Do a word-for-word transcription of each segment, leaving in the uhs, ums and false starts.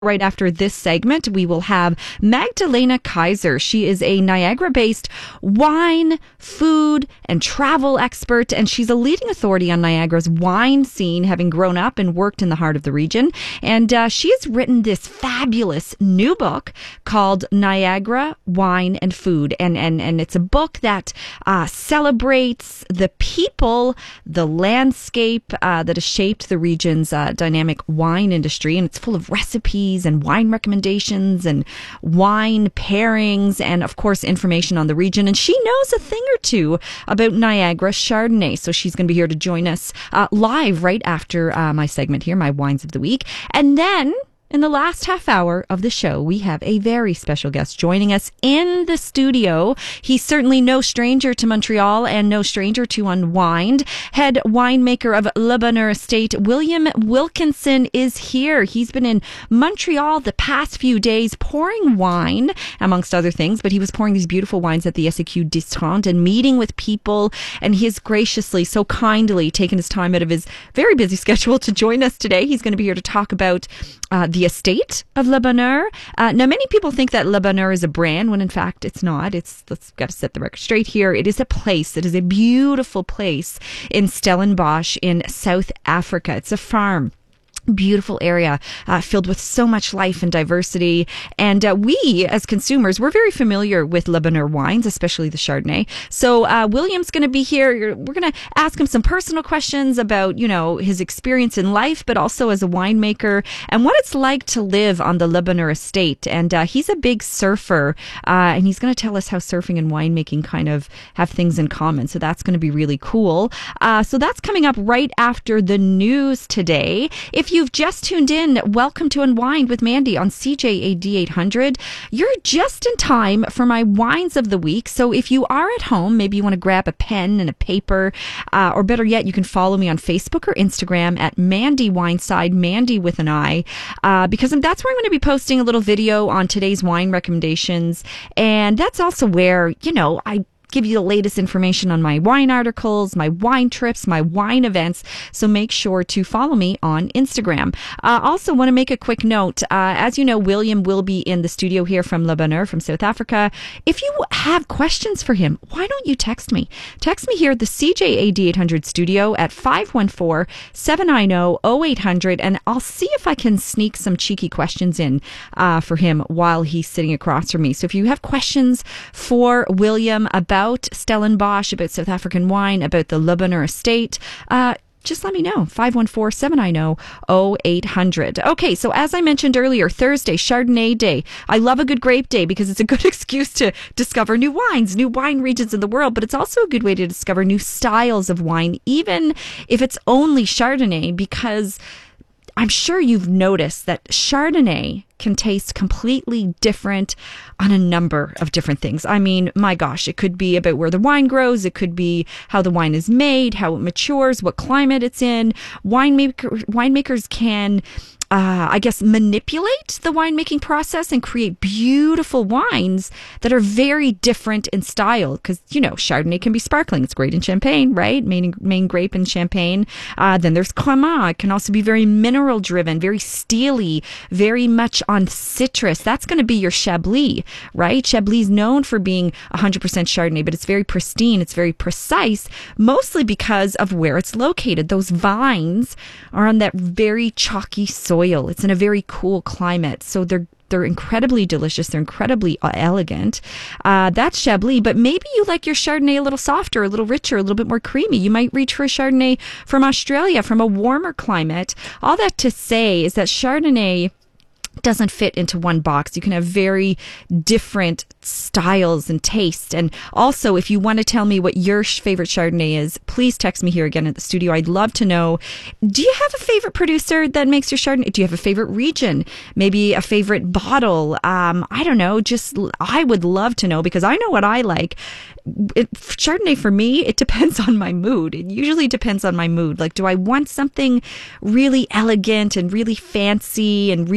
Right after this segment, we will have Magdalena Kaiser. She is a Niagara-based wine, food, and travel expert, and she's a leading authority on Niagara's wine scene, having grown up and worked in the heart of the region. And uh, she has written this fabulous new book called Niagara Wine and Food. And, and, and it's a book that uh, celebrates the people, the landscape uh, that has shaped the region's uh, dynamic wine industry. And it's full of recipes and wine recommendations and wine pairings and, of course, information on the region. And she knows a thing or two about Niagara Chardonnay. So she's going to be here to join us uh, live right after uh, my segment here, my Wines of the Week. And then in the last half hour of the show, we have a very special guest joining us in the studio. He's certainly no stranger to Montreal and no stranger to Unwind. Head winemaker of Le Bonheur Estate, William Wilkinson, is here. He's been in Montreal the past few days pouring wine, amongst other things, but he was pouring these beautiful wines at the S A Q d'Istrande and meeting with people, and he has graciously, so kindly taken his time out of his very busy schedule to join us today. He's going to be here to talk about uh, the estate of Le Bonheur. Uh, now, many people think that Le Bonheur is a brand, when in fact it's not. It's, let's got to set the record straight here. It is a place. It is a beautiful place in Stellenbosch in South Africa. It's a farm. Beautiful area uh, filled with so much life and diversity. And uh, we, as consumers, we're very familiar with Le Bonheur wines, especially the Chardonnay. So uh, William's going to be here. We're going to ask him some personal questions about, you know, his experience in life, but also as a winemaker and what it's like to live on the Le Bonheur estate. And uh, he's a big surfer, uh, and he's going to tell us how surfing and winemaking kind of have things in common. So that's going to be really cool. Uh, so that's coming up right after the news today. If you've just tuned in, welcome to Unwind with Mandy on C J A D eight hundred. You're just in time for my Wines of the Week. So if you are at home, maybe you want to grab a pen and a paper, uh, or better yet, you can follow me on Facebook or Instagram at Mandy Wineside, Mandy with an I, uh, because that's where I'm going to be posting a little video on today's wine recommendations. And that's also where, you know, I give you the latest information on my wine articles, my wine trips, my wine events. So make sure to follow me on Instagram. Uh, also want to make a quick note. Uh, as you know, William will be in the studio here from Le Bonheur from South Africa. If you have questions for him, why don't you text me? Text me here at the C J A D eight hundred studio at five one four, seven nine zero, zero eight hundred, and I'll see if I can sneak some cheeky questions in uh, for him while he's sitting across from me. So if you have questions for William about About Stellenbosch, about South African wine, about the Le Bonheur estate, uh, just let me know. five one four, seven nine zero, zero eight hundred. Okay, so as I mentioned earlier, Thursday, Chardonnay Day. I love a good grape day because it's a good excuse to discover new wines, new wine regions in the world, but it's also a good way to discover new styles of wine, even if it's only Chardonnay, because I'm sure you've noticed that Chardonnay can taste completely different on a number of different things. I mean, my gosh, it could be about where the wine grows. It could be how the wine is made, how it matures, what climate it's in. Winemaker, winemakers can Uh, I guess, manipulate the winemaking process and create beautiful wines that are very different in style. Because, you know, Chardonnay can be sparkling. It's great in Champagne, right? Main, main grape in Champagne. Uh, then there's Cremant. It can also be very mineral driven, very steely, very much on citrus. That's going to be your Chablis, right? Chablis is known for being one hundred percent Chardonnay, but it's very pristine. It's very precise, mostly because of where it's located. Those vines are on that very chalky soil. It's in a very cool climate, so they're they're incredibly delicious. They're incredibly uh, elegant. Uh, that's Chablis, but maybe you like your Chardonnay a little softer, a little richer, a little bit more creamy. You might reach for a Chardonnay from Australia, from a warmer climate. All that to say is that Chardonnay doesn't fit into one box. You can have very different styles and tastes. And also, if you want to tell me what your favorite Chardonnay is, please text me here again at the studio. I'd love to know. Do you have a favorite producer that makes your Chardonnay? Do you have a favorite region? Maybe a favorite bottle? Um, I don't know. Just, I would love to know, because I know what I like. It, Chardonnay for me, it depends on my mood. It usually depends on my mood. Like, do I want something really elegant and really fancy and really, you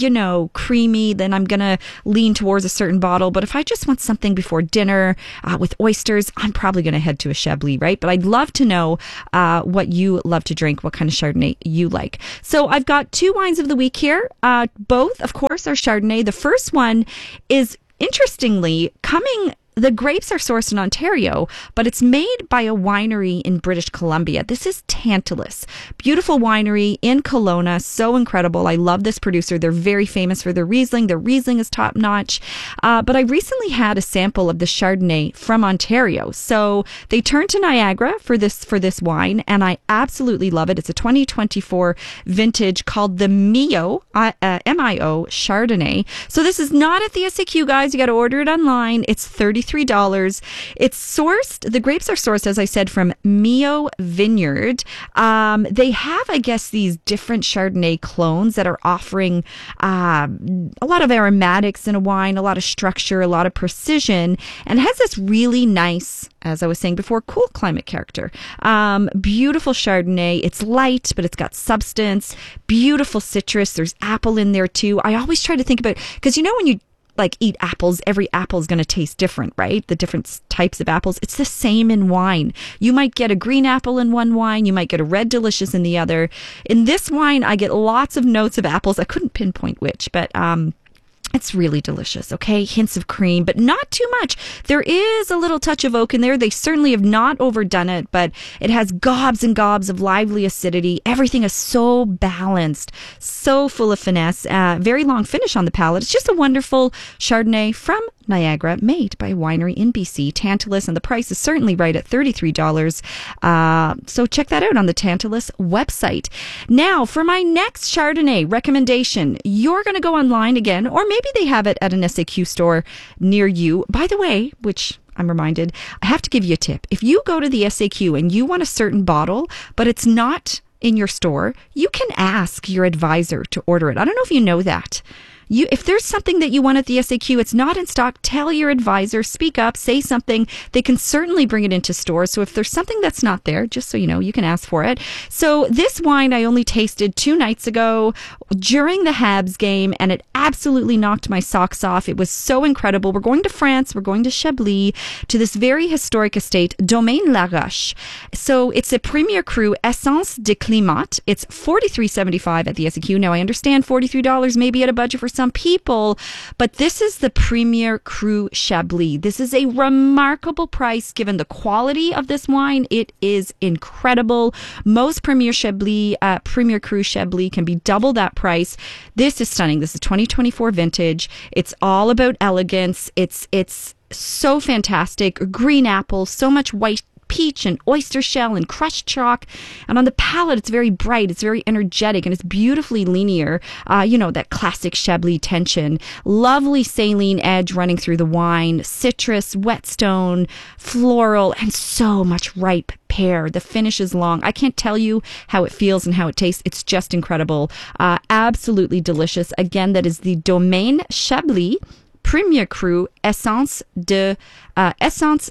you know, creamy, then I'm going to lean towards a certain bottle. But if I just want something before dinner uh, with oysters, I'm probably going to head to a Chablis, right? But I'd love to know uh, what you love to drink, what kind of Chardonnay you like. So I've got two wines of the week here. Uh, both, of course, are Chardonnay. The first one is, interestingly, coming... The grapes are sourced in Ontario, but it's made by a winery in British Columbia. This is Tantalus. Beautiful winery in Kelowna. So incredible. I love this producer. They're very famous for their Riesling. Their Riesling is top notch. Uh, but I recently had a sample of the Chardonnay from Ontario. So they turned to Niagara for this, for this wine, and I absolutely love it. It's a twenty twenty-four vintage called the Mio, uh, uh, M I O Chardonnay. So this is not at the S A Q, guys. You got to order it online. It's thirty-three dollars. It's sourced, the grapes are sourced, as I said, from Mio Vineyard. Um, they have, I guess, these different Chardonnay clones that are offering uh, a lot of aromatics in a wine, a lot of structure, a lot of precision, and has this really nice, as I was saying before, cool climate character. Um, beautiful Chardonnay. It's light, but it's got substance. Beautiful citrus. There's apple in there too. I always try to think about, because you know when you like eat apples, every apple is going to taste different, right? The different types of apples. It's the same in wine. You might get a green apple in one wine. You might get a red delicious in the other. In this wine, I get lots of notes of apples. I couldn't pinpoint which, but um, it's really delicious, okay? Hints of cream, but not too much. There is a little touch of oak in there. They certainly have not overdone it, but it has gobs and gobs of lively acidity. Everything is so balanced, so full of finesse. Uh, very long finish on the palate. It's just a wonderful Chardonnay from Niagara, made by a winery in B C, Tantalus, and the price is certainly right at thirty-three dollars. Uh, so check that out on the Tantalus website. Now, for my next Chardonnay recommendation, you're going to go online again, or maybe they have it at an S A Q store near you. By the way, which I'm reminded, I have to give you a tip. If you go to the S A Q and you want a certain bottle, but it's not in your store, you can ask your advisor to order it. I don't know if you know that. You, if there's something that you want at the S A Q, it's not in stock, tell your advisor, speak up, say something. They can certainly bring it into stores. So if there's something that's not there, just so you know, you can ask for it. So this wine I only tasted two nights ago during the Habs game, and it absolutely knocked my socks off. It was so incredible. We're going to France. We're going to Chablis, to this very historic estate, Domaine La Roche. So it's a Premier Cru Essence de Climat. It's forty-three seventy-five at the S A Q. Now I understand forty-three dollars maybe at a budget for some people, but this is the Premier Cru Chablis. This is a remarkable price given the quality of this wine. It is incredible. Most Premier Chablis, uh, Premier Cru Chablis can be double that price. This is stunning. This is twenty twenty-four vintage. It's all about elegance. It's it's so fantastic. Green apple, so much white peach and oyster shell and crushed chalk, and on the palate it's very bright, it's very energetic, and it's beautifully linear. Uh, you know, that classic Chablis tension. Lovely saline edge running through the wine, citrus, whetstone, floral, and so much ripe pear. The finish is long. I can't tell you how it feels and how it tastes. It's just incredible. Uh, absolutely delicious. Again, that is the Domaine Chablis Premier Cru Essence de uh, Essence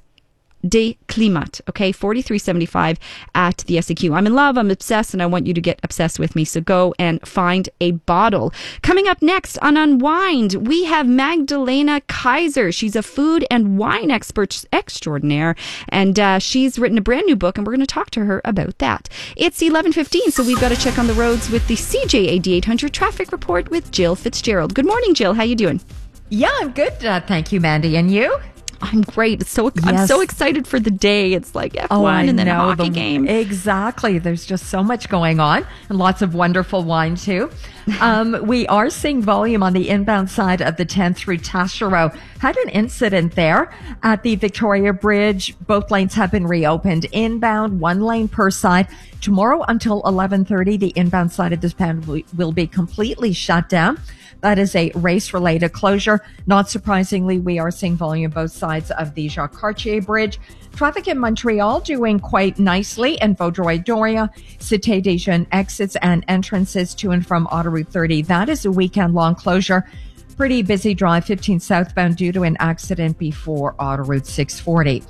de Climat, okay, forty-three seventy-five at the S A Q. I'm in love, I'm obsessed, and I want you to get obsessed with me, so go and find a bottle. Coming up next on Unwind, we have Magdalena Kaiser. She's a food and wine expert extraordinaire, and uh, she's written a brand new book, and we're going to talk to her about that. It's eleven fifteen, so we've got to check on the roads with the C J A D eight hundred traffic report with Jill Fitzgerald. Good morning, Jill. How you doing? Yeah, I'm good. Uh, thank you, Mandy. And you? I'm great. It's so yes. I'm so excited for the day. It's like F one oh, and then know, a hockey the, game. Exactly. There's just so much going on, and lots of wonderful wine too. Um, we are seeing volume on the inbound side of the ten through Taschereau. Had an incident there at the Victoria Bridge. Both lanes have been reopened. Inbound, one lane per side. Tomorrow until eleven thirty, the inbound side of this pan will be completely shut down. That is a race-related closure. Not surprisingly, we are seeing volume both sides of the Jacques Cartier Bridge. Traffic in Montreal doing quite nicely, and Vaudreuil-Dorion, Cité des Jeunes exits and entrances to and from Autoroute thirty. That is a weekend-long closure. Pretty busy drive, fifteen southbound due to an accident before Autoroute six forty.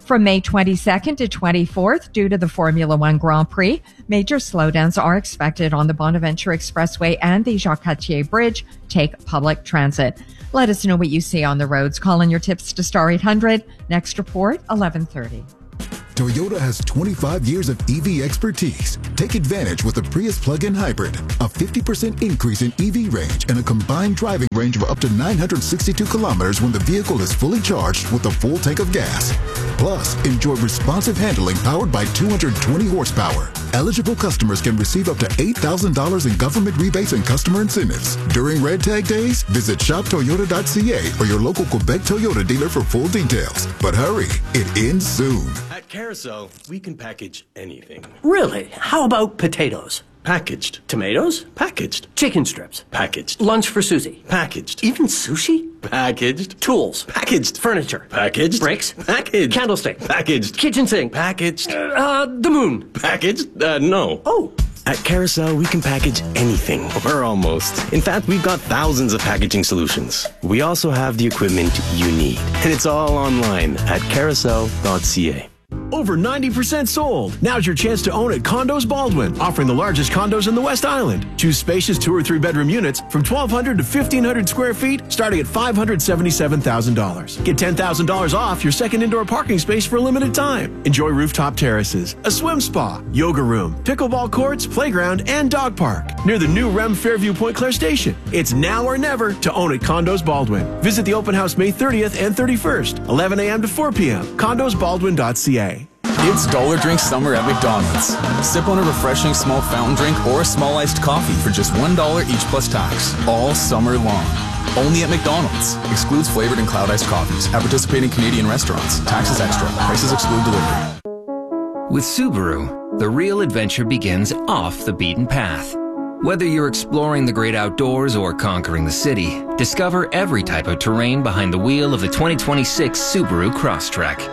From May twenty-second to twenty-fourth, due to the Formula One Grand Prix, major slowdowns are expected on the Bonaventure Expressway and the Jacques Cartier Bridge. Take public transit. Let us know what you see on the roads. Call in your tips to Star eight hundred. Next report, eleven thirty. Toyota has twenty-five years of E V expertise. Take advantage with the Prius plug-in hybrid. A fifty percent increase in E V range and a combined driving range of up to nine hundred sixty-two kilometers when the vehicle is fully charged with a full tank of gas. Plus, enjoy responsive handling powered by two hundred twenty horsepower. Eligible customers can receive up to eight thousand dollars in government rebates and customer incentives. During Red Tag Days, visit shop toyota dot c a or your local Quebec Toyota dealer for full details. But hurry, it ends soon. At Carousel, we can package anything. Really? How about potatoes? Packaged. Tomatoes? Packaged. Chicken strips? Packaged. Lunch for Susie? Packaged. Even sushi? Packaged. Tools? Packaged. Furniture? Packaged. Bricks? Packaged. Candlestick? Packaged. Kitchen sink? Packaged. Uh, the moon? Packaged? Uh, no. Oh. At Carousel, we can package anything, or almost. In fact, we've got thousands of packaging solutions. We also have the equipment you need, and it's all online at carousel dot c a. Over ninety percent sold. Now's your chance to own at Condos Baldwin, offering the largest condos in the West Island. Choose spacious two or three bedroom units from twelve hundred to fifteen hundred square feet, starting at five hundred seventy-seven thousand dollars. Get ten thousand dollars off your second indoor parking space for a limited time. Enjoy rooftop terraces, a swim spa, yoga room, pickleball courts, playground, and dog park near the new Rem Fairview Point Claire Station. It's now or never to own at Condos Baldwin. Visit the open house May thirtieth and thirty-first, eleven a.m. to four p.m. condos baldwin dot c a. It's Dollar Drink Summer at McDonald's. Sip on a refreshing small fountain drink or a small iced coffee for just one dollar each plus tax. All summer long. Only at McDonald's. Excludes flavored and cloud iced coffees. At participating Canadian restaurants. Taxes extra. Prices exclude delivery. With Subaru, the real adventure begins off the beaten path. Whether you're exploring the great outdoors or conquering the city, discover every type of terrain behind the wheel of the twenty twenty-six Subaru Crosstrek.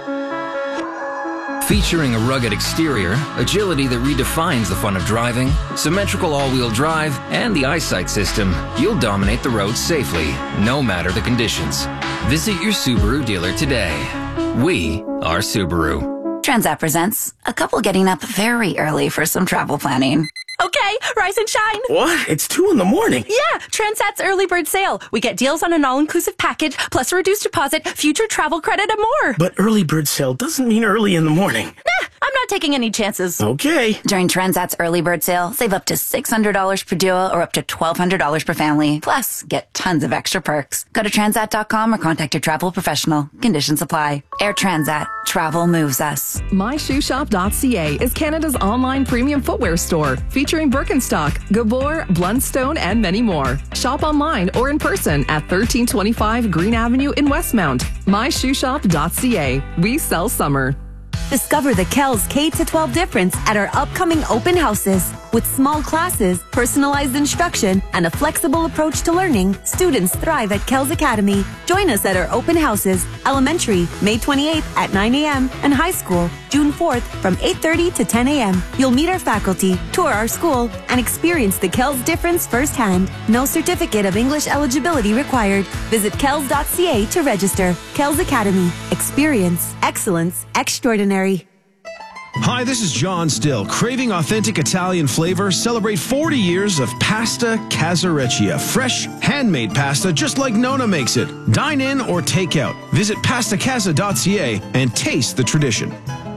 Featuring a rugged exterior, agility that redefines the fun of driving, symmetrical all-wheel drive, and the eyesight system, you'll dominate the road safely, no matter the conditions. Visit your Subaru dealer today. We are Subaru. Transat presents a couple getting up very early for some travel planning. Okay, rise and shine. What? It's two in the morning. Yeah, Transat's early bird sale. We get deals on an all-inclusive package, plus a reduced deposit, future travel credit, and more. But early bird sale doesn't mean early in the morning. Nah, I'm not taking any chances. Okay. During Transat's early bird sale, save up to six hundred dollars per duo or up to twelve hundred dollars per family. Plus, get tons of extra perks. Go to transat dot com or contact your travel professional. Conditions apply. Air Transat. Travel moves us. my shoe shop dot c a is Canada's online premium footwear store, featuring Birkenstock, Gabor, Blundstone, and many more. Shop online or in person at thirteen twenty-five Green Avenue in Westmount. my shoe shop dot c a. We sell summer. Discover the Kells K to twelve difference at our upcoming open houses. With small classes, personalized instruction, and a flexible approach to learning, students thrive at Kells Academy. Join us at our open houses, elementary, May twenty-eighth at nine a.m. and high school, June fourth from eight thirty to ten a.m. You'll meet our faculty, tour our school, and experience the Kells difference firsthand. No certificate of English eligibility required. Visit kells dot c a to register. Kells Academy. Experience excellence extraordinary. Hi, this is John Still. Craving authentic Italian flavor? Celebrate forty years of Pasta Casareccia. Fresh, handmade pasta just like Nona makes it. Dine in or take out. Visit pasta casa dot c a and taste the tradition.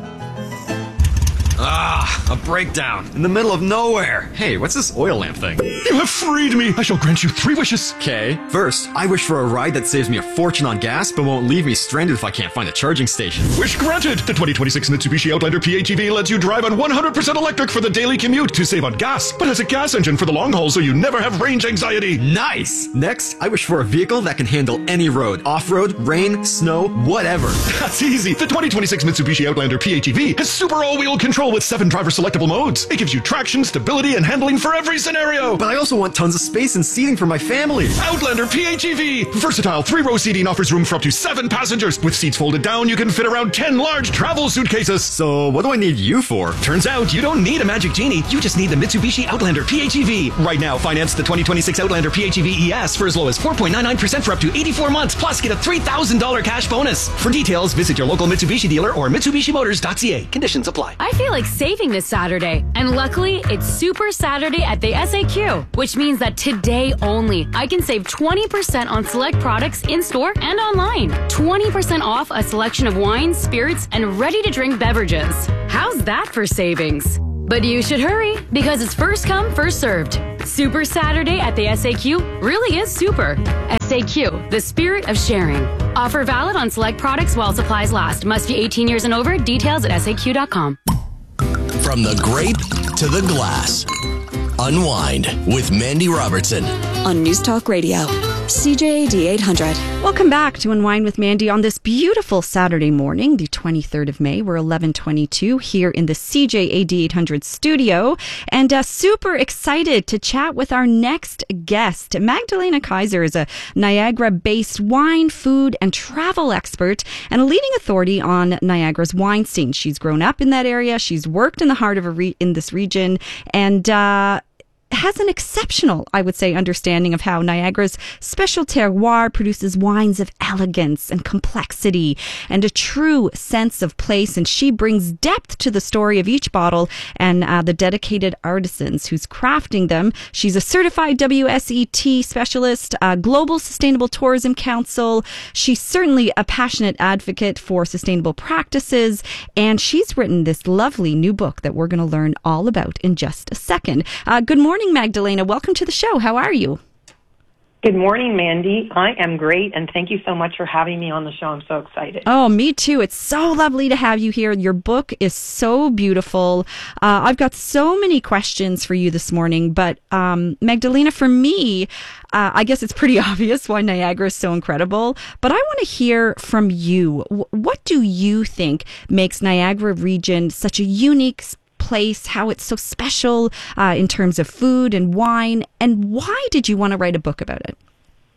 Ah, a breakdown in the middle of nowhere. Hey, what's this oil lamp thing? You have freed me. I shall grant you three wishes. Okay. First, I wish for a ride that saves me a fortune on gas, but won't leave me stranded if I can't find a charging station. Wish granted. The twenty twenty-six Mitsubishi Outlander P H E V lets you drive on one hundred percent electric for the daily commute to save on gas, but has a gas engine for the long haul so you never have range anxiety. Nice. Next, I wish for a vehicle that can handle any road. Off-road, rain, snow, whatever. That's easy. The twenty twenty-six Mitsubishi Outlander P H E V has super all-wheel control with seven drive driver selectable modes. It gives you traction, stability, and handling for every scenario. But I also want tons of space and seating for my family. Outlander P H E V. Versatile three-row seating offers room for up to seven passengers. With seats folded down, you can fit around ten large travel suitcases. So what do I need you for? Turns out you don't need a Magic Genie. You just need the Mitsubishi Outlander P H E V. Right now, finance the twenty twenty-six Outlander P H E V E S for as low as four point nine nine percent for up to eighty-four months, plus get a three thousand dollars cash bonus. For details, visit your local Mitsubishi dealer or Mitsubishi Motors dot C A. Conditions apply. I feel like saving this Saturday, and luckily, it's Super Saturday at the S A Q, which means that today only, I can save twenty percent on select products in-store and online. twenty percent off a selection of wines, spirits, and ready-to-drink beverages. How's that for savings? But you should hurry, because it's first come, first served. Super Saturday at the S A Q really is super. S A Q, the spirit of sharing. Offer valid on select products while supplies last. Must be eighteen years and over. Details at S A Q dot com. From the grape to the glass. Unwind with Mandy Robertson. On News Talk Radio, C J A D eight hundred. Welcome back to Unwind with Mandy on this beautiful Saturday morning, the twenty-third of May. We're eleven twenty-two here in the C J A D eight hundred studio, and uh, super excited to chat with our next guest. Magdalena Kaiser is a Niagara-based wine, food, and travel expert and a leading authority on Niagara's wine scene. She's grown up in that area. She's worked in the heart of a re- in this region, and uh, has an exceptional, I would say, understanding of how Niagara's special terroir produces wines of elegance and complexity and a true sense of place. And she brings depth to the story of each bottle and uh, the dedicated artisans who's crafting them. She's a certified W S E T specialist, uh, Global Sustainable Tourism Council. She's certainly a passionate advocate for sustainable practices. And she's written this lovely new book that we're going to learn all about in just a second. Uh, good morning. Morning, Magdalena. Welcome to the show. How are you? Good morning, Mandy. I am great, and thank you so much for having me on the show. I'm so excited. Oh, me too. It's so lovely to have you here. Your book is so beautiful. Uh, I've got so many questions for you this morning, but um, Magdalena, for me, uh, I guess it's pretty obvious why Niagara is so incredible, but I want to hear from you. W- what do you think makes Niagara region such a unique place, how it's so special uh, in terms of food and wine, and why did you want to write a book about it?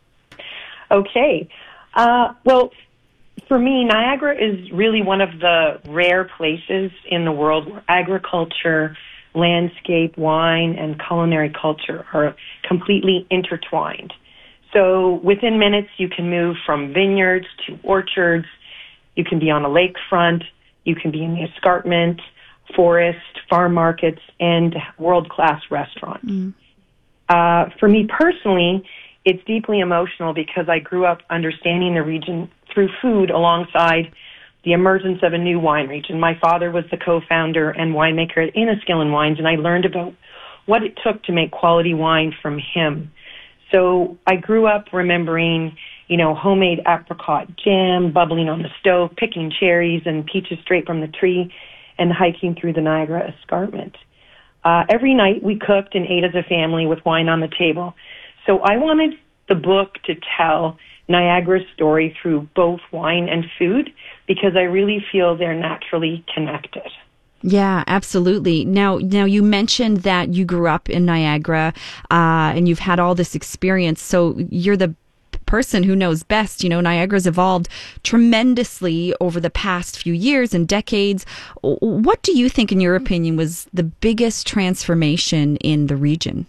Okay. Uh, well, for me, Niagara is really one of the rare places in the world where agriculture, landscape, wine, and culinary culture are completely intertwined. So within minutes, you can move from vineyards to orchards. You can be on a lakefront. You can be in the escarpment, forest, farm markets, and world-class restaurants. Mm. Uh, for me personally, it's deeply emotional because I grew up understanding the region through food alongside the emergence of a new wine region. My father was the co-founder and winemaker at Inniskillen Wines, and I learned about what it took to make quality wine from him. So I grew up remembering, you know, homemade apricot jam, bubbling on the stove, picking cherries and peaches straight from the tree, and hiking through the Niagara Escarpment. Uh, every night we cooked and ate as a family with wine on the table. So I wanted the book to tell Niagara's story through both wine and food because I really feel they're naturally connected. Yeah, absolutely. Now, now you mentioned that you grew up in Niagara uh, and you've had all this experience. So you're the person who knows best. You know, Niagara's evolved tremendously over the past few years and decades. What do you think, in your opinion, was the biggest transformation in the region?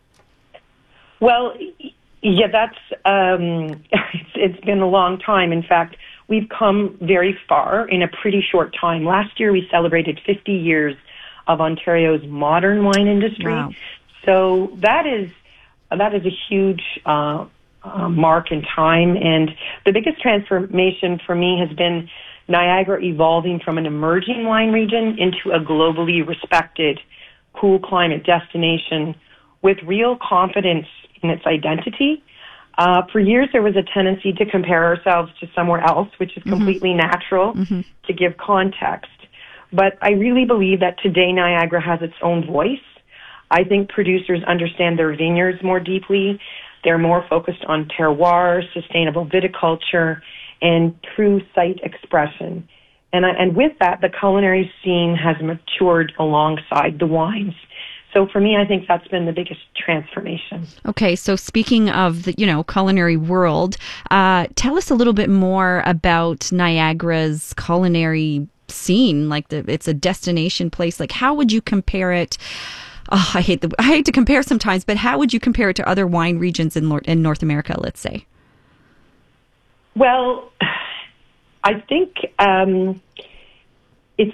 Well, yeah, that's, um, it's, it's been a long time. In fact, we've come very far in a pretty short time. Last year, we celebrated fifty years of Ontario's modern wine industry. Wow. So that is, that is a huge, uh, Uh, mark in time. And the biggest transformation for me has been Niagara evolving from an emerging wine region into a globally respected cool climate destination with real confidence in its identity. Uh, for years, there was a tendency to compare ourselves to somewhere else, which is completely mm-hmm. natural mm-hmm. to give context. But I really believe that today Niagara has its own voice. I think producers understand their vineyards more deeply. They're more focused on terroir, sustainable viticulture, and true site expression. and I, and with that, the culinary scene has matured alongside the wines. So for me, I think that's been the biggest transformation. Okay, so speaking of the, you know, culinary world, uh, tell us a little bit more about Niagara's culinary scene. Like, the, it's a destination place. Like, how would you compare it? Oh, I hate the I hate to compare sometimes, but how would you compare it to other wine regions in in North America? Let's say. Well, I think um, it's.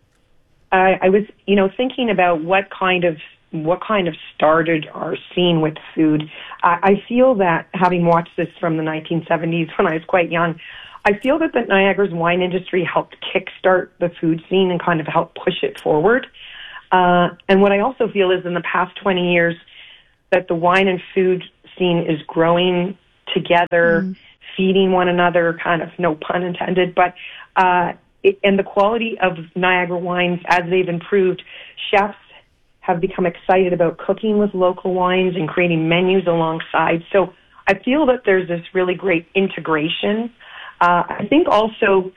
I, I was, you know, thinking about what kind of what kind of started our scene with food. I, I feel that, having watched this from the nineteen seventies when I was quite young, I feel that the Niagara's wine industry helped kickstart the food scene and kind of helped push it forward. Uh, and what I also feel is in the past twenty years that the wine and food scene is growing together, mm. feeding one another, kind of, no pun intended, but uh, it, and the quality of Niagara wines, as they've improved, chefs have become excited about cooking with local wines and creating menus alongside. So I feel that there's this really great integration. Uh, I think also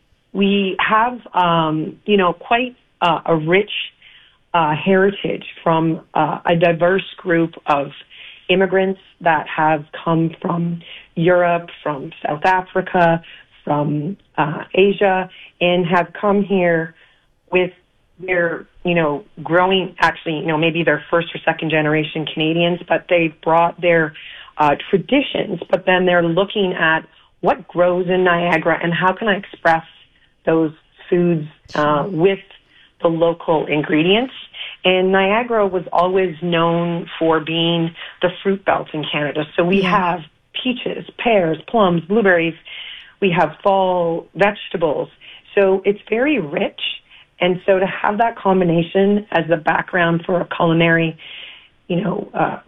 we have, um, you know, quite uh, a rich Uh, heritage from uh, a diverse group of immigrants that have come from Europe, from South Africa, from uh, Asia, and have come here with their, you know, growing, actually, you know, maybe they're first or second generation Canadians, but they brought their uh, traditions, but then they're looking at what grows in Niagara and how can I express those foods uh, with the local ingredients. And Niagara was always known for being the fruit belt in Canada. So we yeah. have peaches, pears, plums, blueberries. We have fall vegetables. So it's very rich. And so to have that combination as the background for a culinary, you know, uh,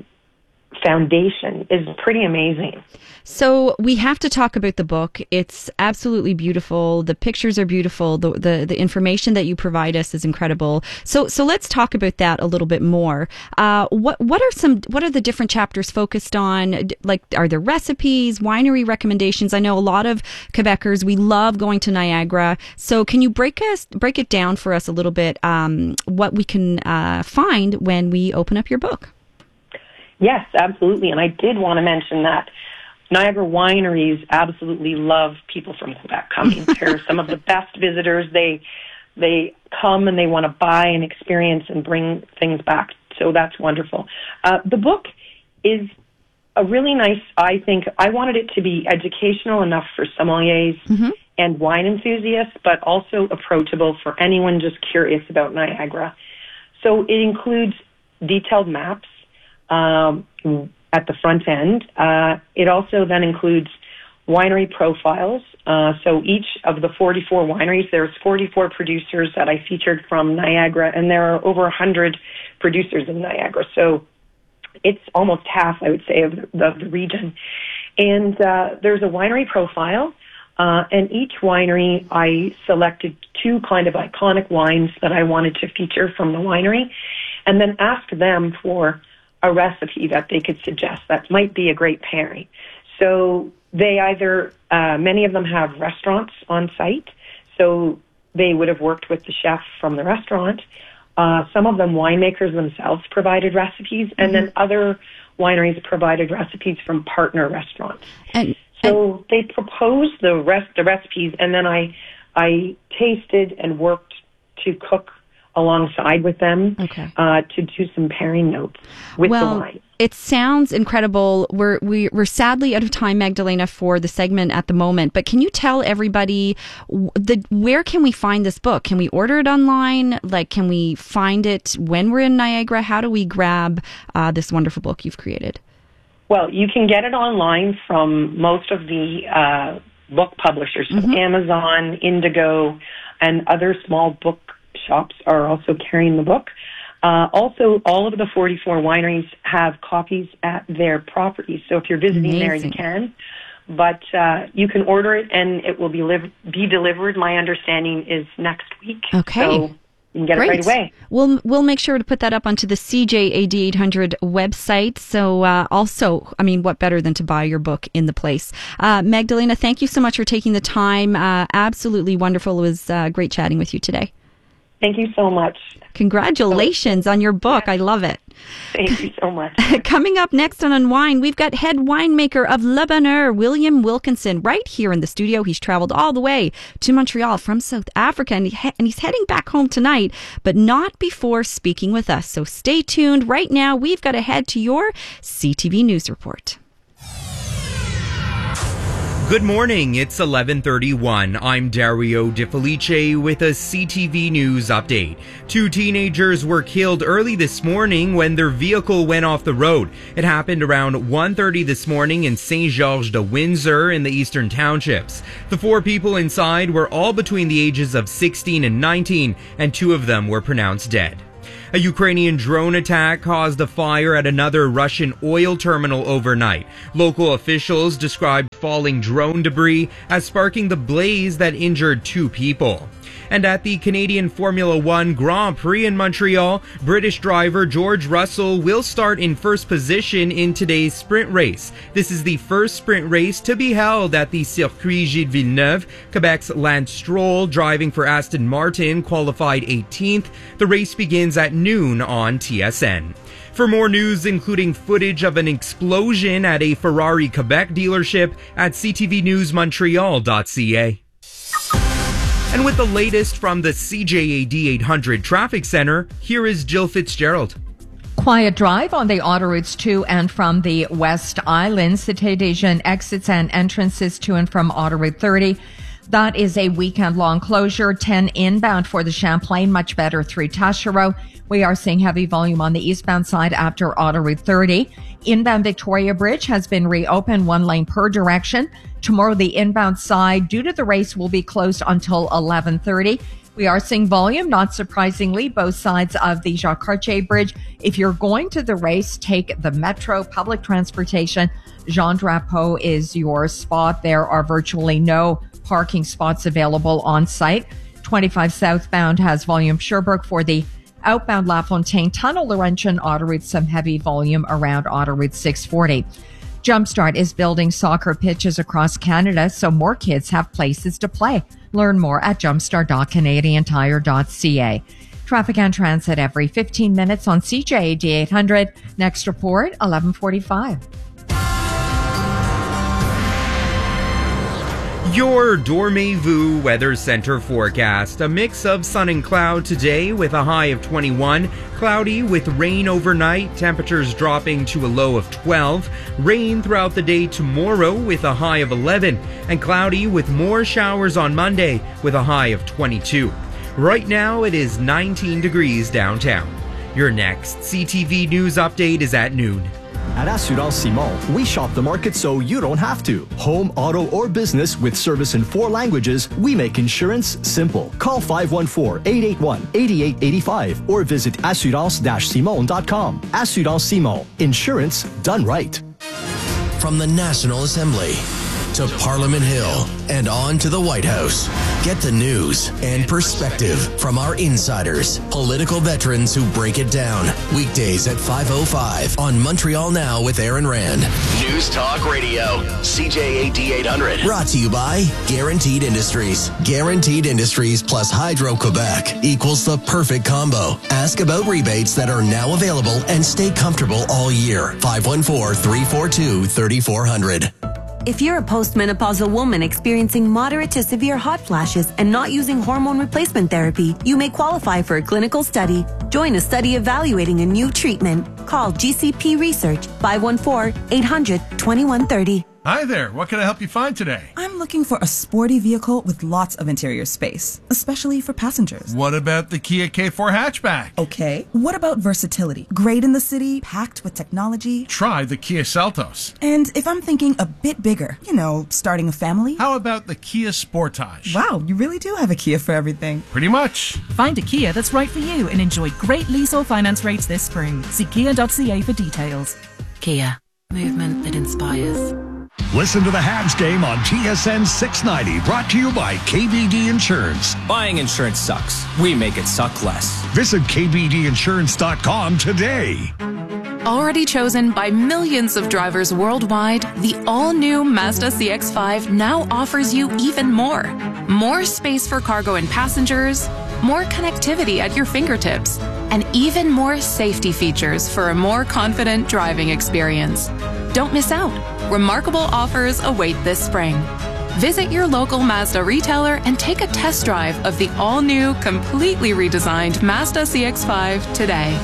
foundation is pretty amazing. So we have to talk about the book. It's absolutely beautiful. The pictures are beautiful. The, the the information that you provide us is incredible. So so let's talk about that a little bit more. Uh, what what are some what are the different chapters focused on? Like, are there recipes, winery recommendations? I know a lot of Quebecers, we love going to Niagara. So can you break us break it down for us a little bit? Um, what we can uh, find when we open up your book? Yes, absolutely. And I did want to mention that Niagara wineries absolutely love people from Quebec coming. They're some of the best visitors. They they come and they want to buy and experience and bring things back. So that's wonderful. Uh, the book is a really nice, I think, I wanted it to be educational enough for sommeliers mm-hmm. and wine enthusiasts, but also approachable for anyone just curious about Niagara. So it includes detailed maps Um, at the front end. Uh, it also then includes winery profiles. Uh, so each of the forty-four wineries, there's forty-four producers that I featured from Niagara, and there are over one hundred producers in Niagara. So it's almost half, I would say, of the, of the region. And uh, there's a winery profile, uh, and each winery I selected two kind of iconic wines that I wanted to feature from the winery, and then asked them for a recipe that they could suggest that might be a great pairing. So they either, uh, many of them have restaurants on site, so they would have worked with the chef from the restaurant. Uh, some of them, winemakers themselves, provided recipes, and mm-hmm. then other wineries provided recipes from partner restaurants. And so and they proposed the rest, the recipes, and then I, I tasted and worked to cook alongside with them okay. uh, to do some pairing notes with well, the wine. It sounds incredible. We're we, we're sadly out of time, Magdalena, for the segment at the moment. But can you tell everybody the where can we find this book? Can we order it online? Like, can we find it when we're in Niagara? How do we grab uh, this wonderful book you've created? Well, you can get it online from most of the uh, book publishers, so mm-hmm. Amazon, Indigo, and other small book shops are also carrying the book. Uh, also, all of the forty-four wineries have copies at their properties. So if you're visiting Amazing. there, you can. But uh, you can order it, and it will be, liv- be delivered. My understanding is next week. Okay. So You can get Great. it right away. We'll we'll make sure to put that up onto the C J A D eight hundred website. So uh, also, I mean, what better than to buy your book in the place? Uh, Magdalena, thank you so much for taking the time. Uh, absolutely wonderful. It was uh, great chatting with you today. Thank you so much. Congratulations on your book. I love it. Thank you so much. Coming up next on Unwind, we've got head winemaker of Le Bonheur, William Wilkinson, right here in the studio. He's traveled all the way to Montreal from South Africa, and, he he- and he's heading back home tonight, but not before speaking with us. So stay tuned. Right now, we've got to head to your C T V News Report. Good morning, it's eleven thirty-one. I'm Dario Di Felice with a C T V News update. Two teenagers were killed early this morning when their vehicle went off the road. It happened around one thirty this morning in Saint-Georges-de-Windsor in the Eastern Townships. The four people inside were all between the ages of sixteen and nineteen, and two of them were pronounced dead. A Ukrainian drone attack caused a fire at another Russian oil terminal overnight. Local officials described falling drone debris as sparking the blaze that injured two people. And at the Canadian Formula One Grand Prix in Montreal, British driver George Russell will start in first position in today's sprint race. This is the first sprint race to be held at the Circuit Gilles Villeneuve. Quebec's Lance Stroll, driving for Aston Martin, qualified eighteenth. The race begins at noon on T S N. For more news, including footage of an explosion at a Ferrari Quebec dealership, at c t v news montreal dot c a. And with the latest from the C J A D eight hundred Traffic Center, here is Jill Fitzgerald. Quiet drive on the autoroutes to and from the West Island. Cité des Jeunes exits and entrances to and from Autoroute thirty. That is a weekend-long closure. ten inbound for the Champlain, much better through Taschereau. We are seeing heavy volume on the eastbound side after Autoroute thirty. Inbound Victoria Bridge has been reopened, one lane per direction. Tomorrow, the inbound side, due to the race, will be closed until eleven thirty. We are seeing volume, not surprisingly, both sides of the Jacques Cartier Bridge. If you're going to the race, take the metro, public transportation. Jean Drapeau is your spot. There are virtually no parking spots available on site. twenty-five southbound has volume. Sherbrooke for the outbound La Fontaine Tunnel, Laurentian Autoroute, some heavy volume around Autoroute six forty. Jumpstart is building soccer pitches across Canada so more kids have places to play. Learn more at jumpstart dot canadian tire dot c a. Traffic and transit every fifteen minutes on C J A D eight hundred. Next report, eleven forty-five. Your Dormez-vous Weather Center forecast. A mix of sun and cloud today with a high of twenty-one. Cloudy with rain overnight, temperatures dropping to a low of twelve. Rain throughout the day tomorrow with a high of eleven. And cloudy with more showers on Monday with a high of twenty-two. Right now it is nineteen degrees downtown. Your next C T V News update is at noon. At Assurance Simon, we shop the market so you don't have to. Home, auto, or business with service in four languages, we make insurance simple. Call five one four, eight eight one, eight eight eight five or visit assurance dash simon dot com. Assurance Simon. Insurance done right. From the National Assembly to Parliament Hill and on to the White House. Get the news and perspective from our insiders, political veterans who break it down. Weekdays at five oh five on Montreal Now with Aaron Rand. News Talk Radio, C J A D eight hundred. Brought to you by Guaranteed Industries. Guaranteed Industries plus Hydro-Quebec equals the perfect combo. Ask about rebates that are now available and stay comfortable all year. five one four, three four two, three four zero zero. If you're a postmenopausal woman experiencing moderate to severe hot flashes and not using hormone replacement therapy, you may qualify for a clinical study. Join a study evaluating a new treatment. Call G C P Research five one four, eight hundred, twenty-one thirty. Hi there, what can I help you find today? I'm looking for a sporty vehicle with lots of interior space, especially for passengers. What about the Kia K four hatchback? Okay. What about versatility? Great in the city, packed with technology. Try the Kia Seltos. And if I'm thinking a bit bigger, you know, starting a family? How about the Kia Sportage? Wow, you really do have a Kia for everything. Pretty much. Find a Kia that's right for you and enjoy great lease or finance rates this spring. See kia dot c a for details. Kia, movement that inspires. Listen to the Habs game on T S N six ninety, brought to you by K B D Insurance. Buying insurance sucks. We make it suck less. Visit K B D insurance dot com today. Already chosen by millions of drivers worldwide, the all-new Mazda C X five now offers you even more. More space for cargo and passengers, more connectivity at your fingertips, and even more safety features for a more confident driving experience. Don't miss out. Remarkable offers await this spring. Visit your local Mazda retailer and take a test drive of the all-new, completely redesigned Mazda C X five today.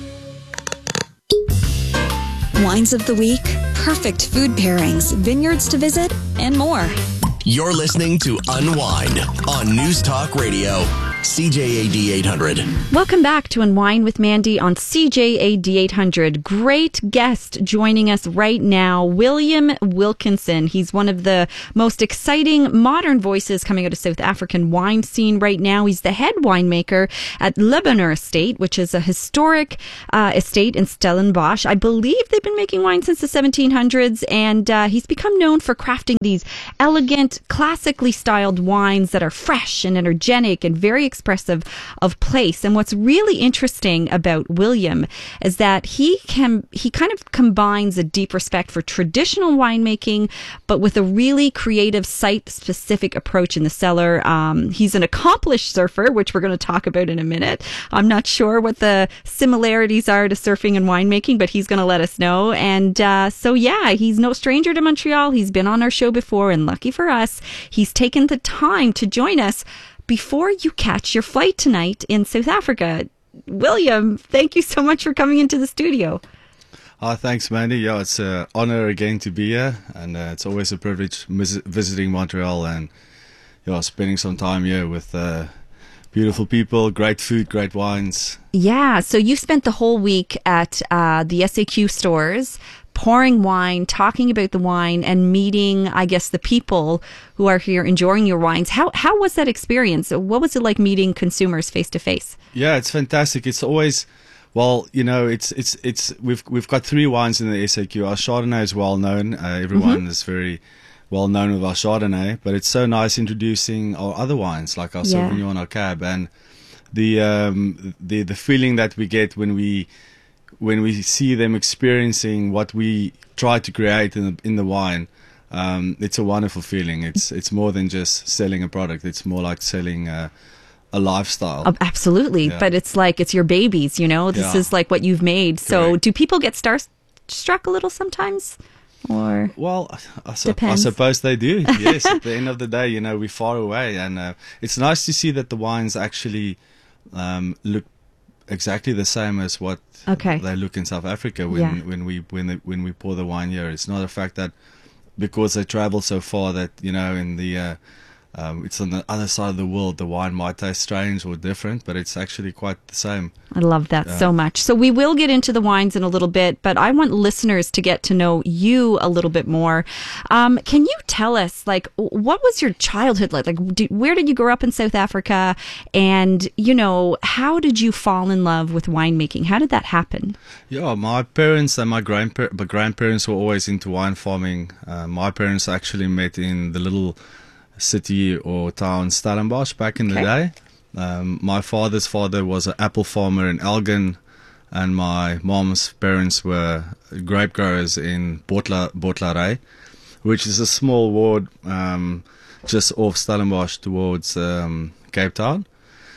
Wines of the week, perfect food pairings, vineyards to visit, and more. You're listening to Unwind on News Talk Radio, C J A D eight hundred. Welcome back to Unwind with Mandy on C J A D eight hundred. Great guest joining us right now, William Wilkinson. He's one of the most exciting modern voices coming out of South African wine scene right now. He's the head winemaker at Lebanon Estate, which is a historic uh, estate in Stellenbosch. I believe they've been making wine since the seventeen hundreds, and uh, he's become known for crafting these elegant, classically styled wines that are fresh and energetic and very expressive of place. And what's really interesting about William is that he can he kind of combines a deep respect for traditional winemaking, but with a really creative, site-specific approach in the cellar. Um, he's an accomplished surfer, which we're going to talk about in a minute. I'm not sure what the similarities are to surfing and winemaking, but he's going to let us know. And uh, so, yeah, he's no stranger to Montreal. He's been on our show before, and lucky for us, he's taken the time to join us before you catch your flight tonight in South Africa. William, thank you so much for coming into the studio. Oh, thanks, Mandy. Yeah, it's an honor again to be here, and uh, it's always a privilege vis- visiting Montreal and yeah, spending some time here with uh, beautiful people, great food, great wines. Yeah, so you spent the whole week at uh, the S A Q stores, pouring wine, talking about the wine, and meeting, I guess, the people who are here enjoying your wines. How how was that experience? What was it like meeting consumers face to face? Yeah, it's fantastic. It's always, well, you know, it's it's it's we've we've got three wines in the S A Q. Our Chardonnay is well known. Uh, everyone mm-hmm. is very well known with our Chardonnay, but it's so nice introducing our other wines like our yeah. Sauvignon, our Cab, and the um the the feeling that we get when we. when we see them experiencing what we try to create in the, in the wine, um, it's a wonderful feeling. It's it's more than just selling a product. It's more like selling a, a lifestyle. Oh, absolutely. Yeah. But it's like, it's your babies, you know? This yeah. is like what you've made. So Correct. Do people get starstruck a little sometimes? Or well, I, su- I suppose they do. Yes, at the end of the day, you know, we're far away. And uh, it's nice to see that the wines actually um, look exactly the same as what okay. they look in South Africa when yeah. when we when the, when we pour the wine here. It's not a fact that because they travel so far that, you know, in the uh, um, it's on the other side of the world, the wine might taste strange or different, but it's actually quite the same. I love that uh, so much. So we will get into the wines in a little bit, but I want listeners to get to know you a little bit more. Um, can you tell us, like, what was your childhood like? Like, do, where did you grow up in South Africa? And, you know, how did you fall in love with winemaking? How did that happen? Yeah, my parents and my grandpa- my grandparents were always into wine farming. Uh, my parents actually met in the little city or town Stellenbosch back in okay. the day. Um, my father's father was an apple farmer in Elgin, and my mom's parents were grape growers in Botla, Botlarey, which is a small ward um, just off Stellenbosch towards um, Cape Town.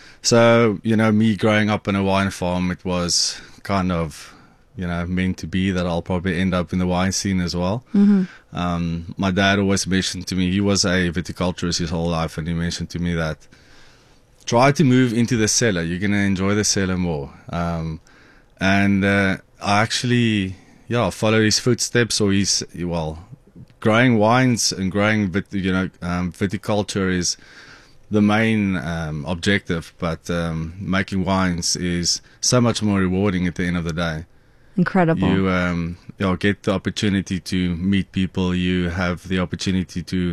So, you know, me growing up in a wine farm, it was kind of, you know, meant to be that I'll probably end up in the wine scene as well. Mm-hmm. Um, my dad always mentioned to me, he was a viticulturist his whole life, and he mentioned to me that try to move into the cellar. You're going to enjoy the cellar more. Um, and uh, I actually, yeah, follow his footsteps, or his, well, growing wines and growing, vit, you know, um, viticulture is the main um, objective, but um, making wines is so much more rewarding at the end of the day. Incredible. You, um, you know, get the opportunity to meet people. You have the opportunity to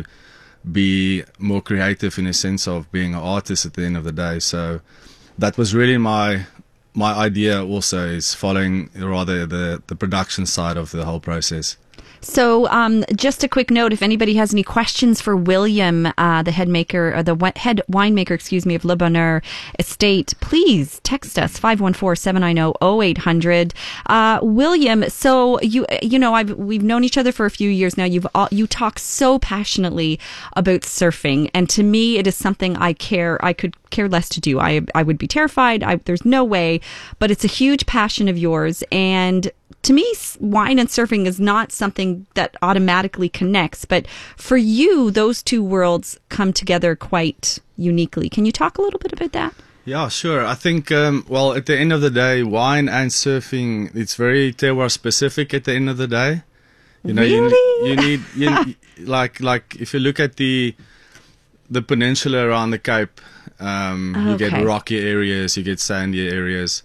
be more creative in a sense of being an artist at the end of the day. So that was really my my idea also, is following rather the, the production side of the whole process. So, um, just a quick note: if anybody has any questions for William, uh, the head maker, or the wi- head winemaker, excuse me, of Le Bonheur Estate, please text us five one four, seven nine zero, zero eight hundred. Uh, William, so you you know I've we've known each other for a few years now. You've all, you talk so passionately about surfing, and to me, it is something I care. I could care less to do. I I would be terrified. I, there's no way, but it's a huge passion of yours, and to me, wine and surfing is not something that automatically connects, but for you, those two worlds come together quite uniquely. Can you talk a little bit about that? Yeah, sure. I think, um, well, at the end of the day, wine and surfing, it's very terroir specific at the end of the day. You know, really? you, you need, you, like, like if you look at the the peninsula around the Cape, um, Okay. you get rocky areas, you get sandy areas.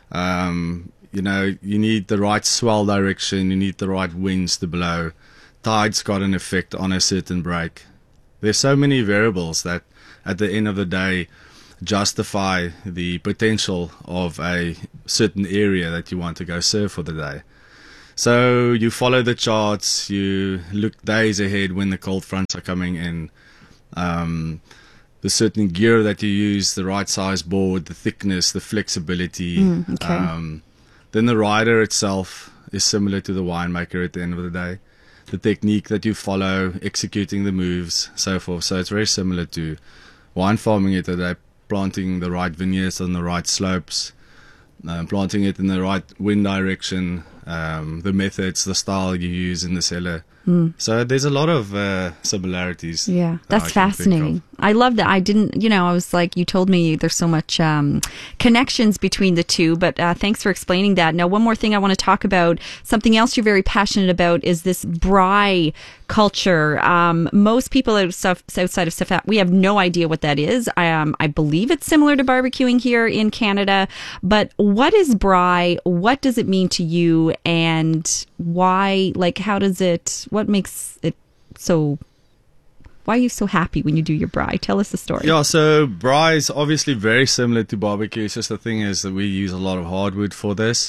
Um, you know, you need the right swell direction, you need the right winds to blow. Tide's got an effect on a certain break. There's so many variables that at the end of the day justify the potential of a certain area that you want to go surf for the day. So you follow the charts, you look days ahead when the cold fronts are coming in. Um, the certain gear that you use, the right size board, the thickness, the flexibility. Mm, okay. um, then the rider itself is similar to the winemaker at the end of the day. The technique that you follow, executing the moves, so forth. So it's very similar to wine farming at the day, planting the right vineyards on the right slopes, um, planting it in the right wind direction, um, the methods, the style you use in the cellar. Mm. So there's a lot of uh, similarities. Yeah, that that's I can think fascinating. I love that. I didn't, you know, I was like, you told me there's so much um, connections between the two, but uh, thanks for explaining that. Now, one more thing I want to talk about, something else you're very passionate about is this braai culture. Um, most people out of South, outside of South, we have no idea what that is. I, um, I believe it's similar to barbecuing here in Canada, but what is braai? What does it mean to you? And why, like, how does it, what makes it so, why are you so happy when you do your braai? Tell us the story. Yeah, so braai is obviously very similar to barbecue. It's just the thing is that we use a lot of hardwood for this.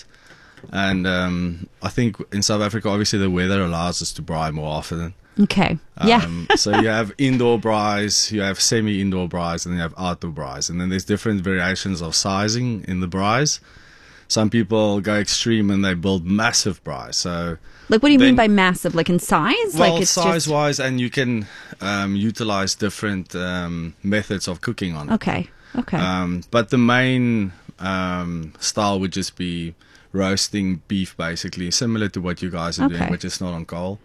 And um, I think in South Africa, obviously the weather allows us to braai more often. Okay. Yeah. Um, so you have indoor braais, you have semi-indoor braais, and then you have outdoor braais. And then there's different variations of sizing in the braais. Some people go extreme and they build massive braais. So, like, what do you then, mean by massive? Like in size? Well, like it's size-wise, and you can um, utilize different um, methods of cooking on it. Okay. Okay. Um, but the main um, style would just be roasting beef, basically, similar to what you guys are Okay. doing, but just not on coal.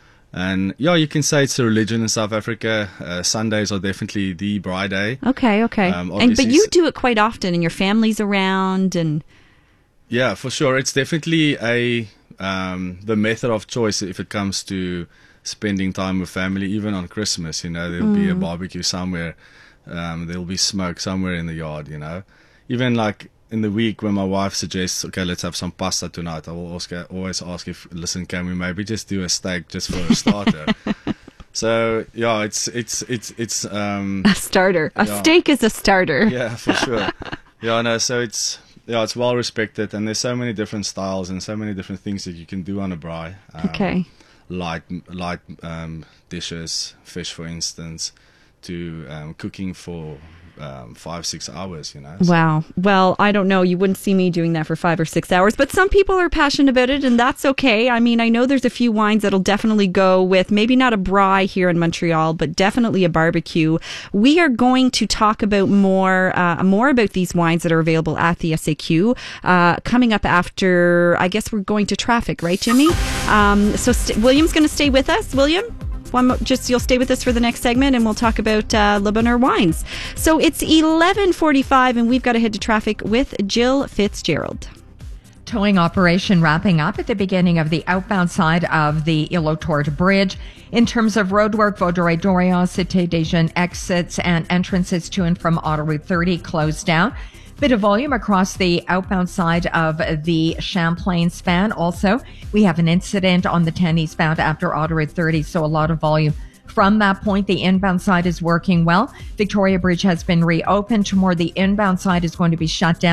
And yeah, you can say it's a religion in South Africa. Uh, Sundays are definitely the braai day. Okay. Okay. Um, and but obviously you s- do it quite often, and your family's around, and Yeah, for sure. It's definitely a um, the method of choice if it comes to spending time with family, even on Christmas. You know, there'll be a Mm. barbecue somewhere. Um, there'll be smoke somewhere in the yard. You know, even like in the week when my wife suggests, okay, let's have some pasta tonight, I will also always ask if, listen, can we maybe just do a steak just for a starter? So yeah, it's it's it's it's um, a starter. A yeah. steak is a starter. Yeah, for sure. Yeah, no. So it's yeah, it's well respected, and there's so many different styles and so many different things that you can do on a braai. Um, Okay. Light light um, dishes, fish, for instance, to um, cooking for um, five six hours. You know. So- Wow. Well, I don't know. You wouldn't see me doing that for five or six hours, but some people are passionate about it, and that's okay. I mean, I know there's a few wines that'll definitely go with maybe not a braai here in Montreal, but definitely a barbecue. We are going to talk about more, uh, more about these wines that are available at the S A Q uh, coming up after. I guess we're going to traffic, right, Jimmy? Um, so st- William's going to stay with us. William? One mo- just you'll stay with us for the next segment, and we'll talk about uh, Le Bonheur wines. So it's eleven forty-five, and we've got to head to traffic with Jill Fitzgerald. Towing operation wrapping up at the beginning of the outbound side of the Île-aux-Tourtes Bridge. In terms of roadwork, Vaudreuil-Dorion, Cité des Jeunes exits and entrances to and from Autoroute thirty closed down. Bit of volume across the outbound side of the Champlain span. Also, we have an incident on the ten eastbound after Autoroute thirty, so a lot of volume. From that point, the inbound side is working well. Victoria Bridge has been reopened. Tomorrow, the inbound side is going to be shut down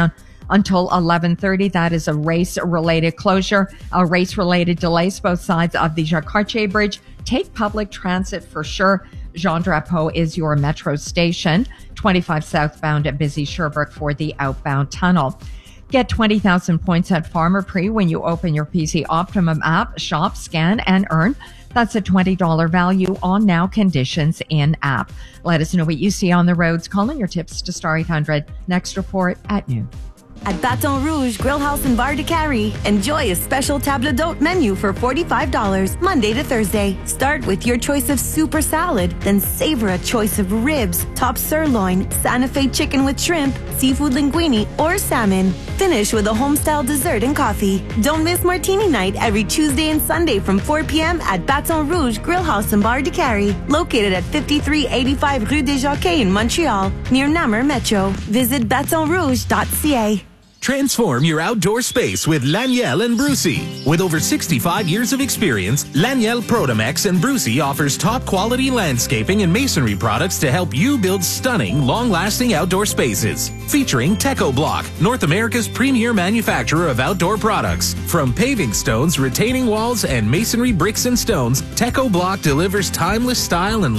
until eleven thirty. That is a race-related closure, a race-related delays both sides of the Jacques Cartier Bridge. Take public transit for sure. Jean Drapeau is your metro station. twenty-five southbound at Busy Sherbrooke for the outbound tunnel. Get twenty thousand points at Pharmaprix when you open your P C Optimum app, shop, scan, and earn. That's a twenty dollars value on now conditions in app. Let us know what you see on the roads. Call in your tips to Star eight hundred. Next report at noon. At Baton Rouge Grill House in Bar de Carrie, enjoy a special table d'hôte menu for forty-five dollars Monday to Thursday. Start with your choice of super salad, then savor a choice of ribs, top sirloin, Santa Fe chicken with shrimp, seafood linguine, or salmon. Finish with a home-style dessert and coffee. Don't miss Martini Night every Tuesday and Sunday from four p.m. at Baton Rouge Grill House in Bar de Carrie, located at fifty-three eighty-five Rue des Jockeys in Montreal, near Namur Metro. Visit baton rouge dot c a. Transform your outdoor space with Laniel and Brucey. With over sixty-five years of experience, Laniel Protomex and Brucey offers top quality landscaping and masonry products to help you build stunning, long-lasting outdoor spaces. Featuring Teco Block, North America's premier manufacturer of outdoor products. From paving stones, retaining walls, and masonry bricks and stones, Teco Block delivers timeless style and